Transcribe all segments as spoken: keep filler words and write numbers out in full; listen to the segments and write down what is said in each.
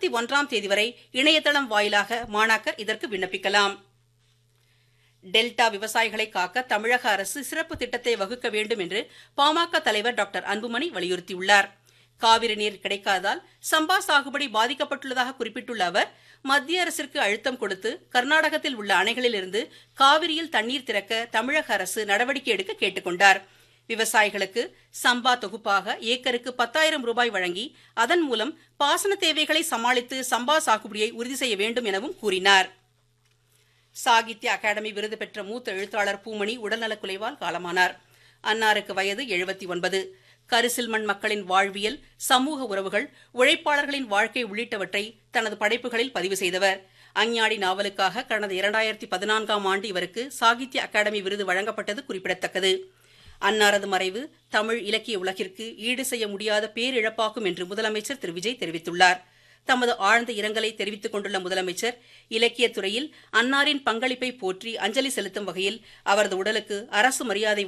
இருபத்தி ஒன்றாம் தேதி வரை இணையதளம் வாயிலாக மாணாக்கர் இதற்கு விண்ணப்பிக்கலாம். டெல்டா விவசாயிகளை காக்க தமிழக அரசு சிறப்பு திட்டத்தை வகுக்க வேண்டும் என்று பாமக தலைவர் டாக்டர் அன்புமணி வலியுறுத்தியுள்ளார். காவிரி நீர் கிடைக்காததால் சம்பா சாகுபடி பாதிக்கப்பட்டுள்ளதாக குறிப்பிட்டுள்ள அவர், மத்திய அரசிற்கு அழுத்தம் கொடுத்து கர்நாடகத்தில் உள்ள அணைகளிலிருந்து காவிரியில் தண்ணீர் திறக்க தமிழக அரசு நடவடிக்கை எடுக்க கேட்டுக் கொண்டார். விவசாயிகளுக்கு சம்பா தொகுப்பாக ஏக்கருக்கு பத்தாயிரம் ரூபாய் வழங்கி அதன் மூலம் பாசன தேவைகளை சமாளித்து சம்பா சாகுபடியை உறுதி செய்ய வேண்டும் எனவும் கூறினார். சாகித்ய அகாடமி விருது பெற்ற மூத்த எழுத்தாளர் பூமணி உடல்நலக்குலைவால் காலமானார். அன்னாருக்கு வயது எழுபத்தி ஒன்பது. கரிசில்மண் மக்களின் வாழ்வியல், சமூக உறவுகள், உழைப்பாளர்களின் வாழ்க்கை உள்ளிட்டவற்றை தனது படைப்புகளில் பதிவு செய்தவர். அஞ்ஞாடி நாவலுக்காக கடந்த இரண்டாயிரத்தி பதினான்காம் ஆண்டு இவருக்கு சாகித்ய அகாடமி விருது வழங்கப்பட்டது குறிப்பிடத்தக்கது. அன்னாரது மறைவு தமிழ் இலக்கிய உலகிற்கு ஈடு செய்ய முடியாத பேரிழப்பாகும் என்று முதலமைச்சர் திரு விஜய் தெரிவித்துள்ளார். தமது ஆழ்ந்த இரங்கலை தெரிவித்துக் கொண்டுள்ள முதலமைச்சர், இலக்கியத் துறையில் அன்னாரின் பங்களிப்பை போற்றி அஞ்சலி செலுத்தும் வகையில் அவரது உடலுக்கு அரசு மரியாதை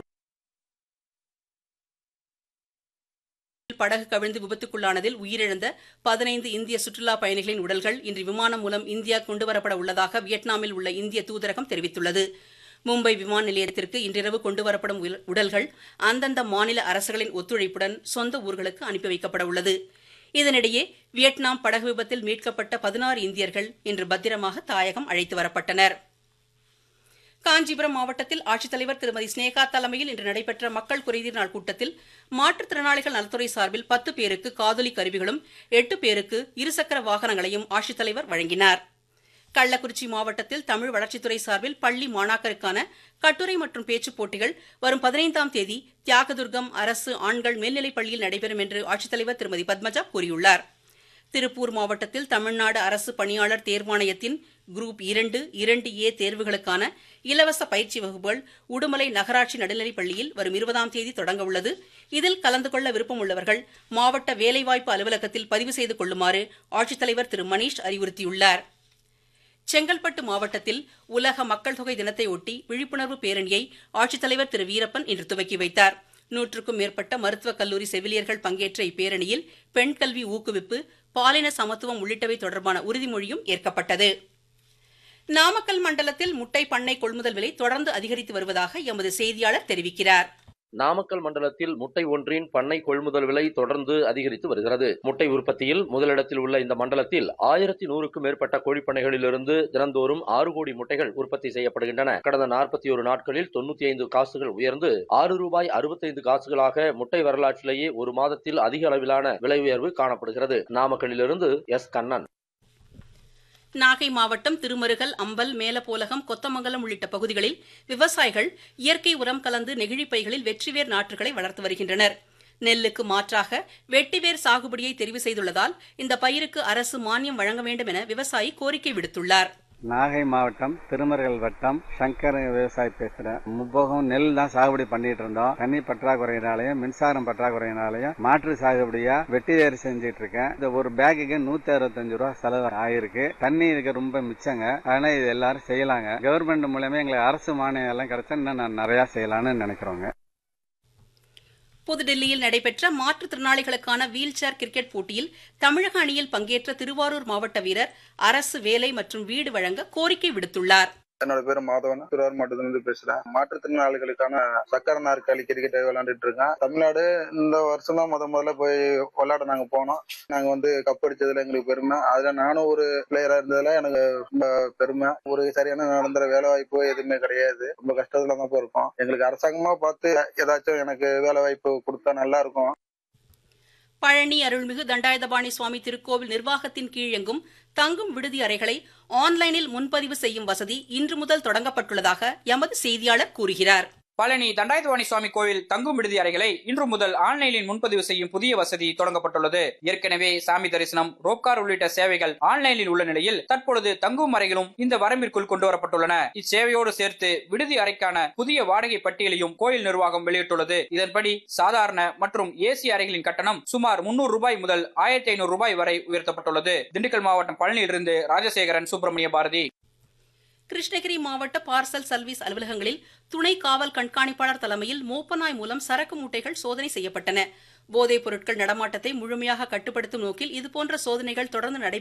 படகு கவிழ்ந்து விபத்துக்குள்ளானதில் உயிரிழந்த பதினைந்து இந்திய சுற்றுலா பயணிகளின் உடல்கள் இன்று விமானம் மூலம் இந்தியா கொண்டுவரப்பட உள்ளதாக வியட்நாமில் உள்ள இந்திய தூதரகம் தெரிவித்துள்ளது. மும்பை விமான நிலையத்திற்கு இன்றிரவு கொண்டுவரப்படும் உடல்கள் அந்தந்த மாநில அரசுகளின் ஒத்துழைப்புடன் சொந்த ஊர்களுக்கு அனுப்பி வைக்கப்பட உள்ளது. இதனிடையே வியட்நாம் படகு விபத்தில் மீட்கப்பட்ட பதினாறு இந்தியர்கள் இன்று பத்திரமாக தாயகம் அழைத்து வரப்பட்டனர். காஞ்சிபுரம் மாவட்டத்தில் ஆட்சித்தலைவர் திருமதி ஸ்னேகா தலைமையில் இன்று நடைபெற்ற மக்கள் குறைதீர் நாள் கூட்டத்தில் மாற்றுத்திறனாளிகள் நலத்துறை சார்பில் பத்து பேருக்கு காதொலி கருவிகளும் எட்டு பேருக்கு இருசக்கர வாகனங்களையும் ஆட்சித்தலைவர் வழங்கினார். கள்ளக்குறிச்சி மாவட்டத்தில் தமிழ் வளர்ச்சித்துறை சார்பில் பள்ளி மாணாக்கருக்கான கட்டுரை மற்றும் பேச்சுப் போட்டிகள் வரும் பதினைந்தாம் தேதி தியாகதுர்கம் அரசு ஆண்கள் மேல்நிலைப் பள்ளியில் நடைபெறும் என்று ஆட்சித்தலைவர் திருமதி பத்மஜா கூறியுள்ளார். திருப்பூர் மாவட்டத்தில் தமிழ்நாடு அரசு பணியாளர் தேர்வாணையத்தின் குரூப் இரண்டு இரண்டு ஏ தேர்வுகளுக்கான இலவச பயிற்சி வகுப்புகள் உடுமலை நகராட்சி நடுநிலைப் பள்ளியில் வரும் இருபதாம் தேதி தொடங்க உள்ளது. இதில் கலந்து கொள்ள விருப்பம் உள்ளவர்கள் மாவட்ட வேலைவாய்ப்பு அலுவலகத்தில் பதிவு செய்து கொள்ளுமாறு ஆட்சித்தலைவர் திரு மணீஷ் அறிவுறுத்தியுள்ளார். செங்கல்பட்டு மாவட்டத்தில் உலக மக்கள் தொகை தினத்தையொட்டி விழிப்புணர்வு பேரணியை ஆட்சித்தலைவர் திரு வீரப்பன் இன்று துவக்கி வைத்தார். நூற்றுக்கும் மேற்பட்ட மருத்துவக் கல்லூரி செவிலியர்கள் பங்கேற்ற இப்பேரணியில் பெண் கல்வி ஊக்குவிப்பு, பாலின சமத்துவம் உள்ளிட்டவை தொடர்பான உறுதிமொழியும் ஏற்கப்பட்டது. நாமக்கல் மண்டலத்தில் முட்டை பண்ணை கொள்முதல் விலை தொடர்ந்து அதிகரித்து வருவதாக எமது செய்தியாளர் தெரிவிக்கிறார். நாமக்கல் மண்டலத்தில் முட்டை ஒன்றின் பண்ணை கொள்முதல் விலை தொடர்ந்து அதிகரித்து வருகிறது. முட்டை உற்பத்தியில் முதலிடத்தில் உள்ள இந்த மண்டலத்தில் ஆயிரத்தி நூறுக்கும் மேற்பட்ட கோழிப்பண்ணைகளிலிருந்து தினந்தோறும் ஆறு கோடி முட்டைகள் உற்பத்தி செய்யப்படுகின்றன. கடந்த நாற்பத்தி ஒரு நாட்களில் தொண்ணூத்தி ஐந்து காசுகள் உயர்ந்து ஆறு ரூபாய் அறுபத்தைந்து காசுகளாக முட்டை வரலாற்றிலேயே ஒரு மாதத்தில் அதிக அளவிலான விலை உயர்வு காணப்படுகிறது. நாமக்கல்லிலிருந்து எஸ் கண்ணன். நாகை மாவட்டம் திருமருகல், அம்பல், மேலப்போலகம், கொத்தமங்கலம் உள்ளிட்ட பகுதிகளில் விவசாயிகள் இயற்கை உரம் கலந்து நெகிழிப் பைகளில் வெற்றிவேர் நாற்றுகளை வளர்த்து வருகின்றனர். நெல்லுக்கு மாற்றாக வெட்டிவேர் சாகுபடியை தெரிவு செய்துள்ளதால் இந்த பயிருக்கு அரசு மானியம் வழங்க வேண்டும் என விவசாயி கோரிக்கை விடுத்துள்ளார். நாகை மாவட்டம் திருமருகல் வட்டம் சங்கர் விவசாயி பேசுறேன். முப்போகம் நெல் தான் சாகுபடி பண்ணிட்டு இருந்தோம். தண்ணி பற்றாக்குறையினாலையும் மின்சாரம் பற்றாக்குறையினாலையும் மாற்று சாகுபடியா வெட்டி வேறு செஞ்சிட்டு இருக்கேன். இந்த ஒரு பேக்குக்கு நூத்தி அறுபத்தஞ்சு ரூபா செலவு ஆயிருக்கு. தண்ணி இதுக்கு ரொம்ப மிச்சங்க. அதனால இது எல்லாரும் செய்யலாங்க. கவர்மெண்ட் மூலமே எங்களுக்கு அரசு மானியம் எல்லாம் கிடைச்சா இன்னும் நான் நிறைய செய்யலாம்னு நினைக்கிறோங்க. புதுடில்லியில் நடைபெற்ற மாற்றுத்திறனாளிகளுக்கான வீல் சேர் கிரிக்கெட் போட்டியில் தமிழக அணியில் பங்கேற்ற திருவாரூர் மாவட்ட வீரர் அரசு வேலை மற்றும் வீடு வழங்க கோரிக்கை விடுத்துள்ளார். என்னோட பேரு மாதவன், திருவாரூர் மாவட்டத்திலிருந்து பேசுறேன். மாற்றுத்திறனாளிகளுக்கான சக்கர நாற்காலி கிரிக்கெட் விளையாண்டுட்டு இருக்கேன். தமிழ்நாடு இந்த வருஷம் தான் முத முதல்ல போய் விளையாட நாங்க போனோம். நாங்க வந்து கப் அடிச்சதுல எங்களுக்கு பெருமை. அதுல நானும் ஒரு பிளேயரா இருந்ததுல எனக்கு ரொம்ப பெருமை. ஒரு சரியான நடந்துற வேலை வாய்ப்பு எதுவுமே கிடையாது. ரொம்ப கஷ்டத்துல தான் இருக்கோம். எங்களுக்கு அரசாங்கமா பார்த்து ஏதாச்சும் எனக்கு வேலை வாய்ப்பு கொடுத்தா நல்லா இருக்கும். பழனி அருள்மிகு தண்டாயுதபாணி சுவாமி திருக்கோவில் நிர்வாகத்தின் கீழ் இயங்கும் தங்கும் விடுதி அறைகளை ஆன்லைனில் முன்பதிவு செய்யும் வசதி இன்று முதல் தொடங்கப்பட்டுள்ளதாக எமது செய்தியாளர் கூறுகிறார். பழனி தண்டாயுதபாணி சுவாமி கோவில் தங்கும் விடுதி அறைகளை இன்று முதல் ஆன்லைனில் முன்பதிவு செய்யும் புதிய வசதி தொடங்கப்பட்டுள்ளது. ஏற்கனவே சாமி தரிசனம், ரோப்கார் உள்ளிட்ட சேவைகள் ஆன்லைனில் உள்ள நிலையில் தற்பொழுது தங்கும் அறைகளும் இந்த வரம்பிற்குள் கொண்டு வரப்பட்டுள்ளன. இச்சேவையோடு சேர்த்து விடுதி அறைக்கான புதிய வாடகை பட்டியலையும் கோயில் நிர்வாகம் வெளியிட்டுள்ளது. இதன்படி சாதாரண மற்றும் ஏசி அறைகளின் கட்டணம் சுமார் முன்னூறு ரூபாய் முதல் ஆயிரத்தி ஐநூறு ரூபாய் வரை உயர்த்தப்பட்டுள்ளது. திண்டுக்கல் மாவட்டம் பழனியிலிருந்து ராஜசேகரன், சுப்பிரமணிய பாரதி. கிருஷ்ணகிரி மாவட்ட பார்சல் சர்வீஸ் அலுவலகங்களில் துணை காவல் கண்காணிப்பாளர் தலைமையில் மோப்பநாய் மூலம் சரக்கு மூட்டைகள் சோதனை செய்யப்பட்டன. போதைப் பொருட்கள் நடமாட்டத்தை முழுமையாக கட்டுப்படுத்தும் நோக்கில் இதுபோன்ற சோதனைகள் தொடர்ந்து நடைபெற்று